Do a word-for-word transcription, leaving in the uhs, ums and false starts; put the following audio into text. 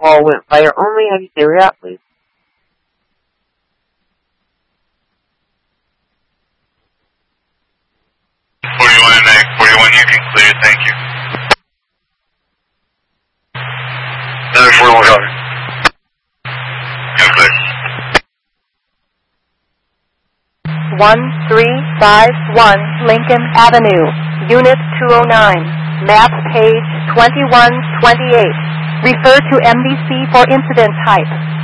call went fire only. Have you stay where you're at, please? forty-one and nine, forty-one, you can clear, thank you. Another forty-one, copy. You're clear. one three five one Lincoln Avenue, Unit two oh nine, map page twenty-one twenty-eight. Refer to M D C for incident type.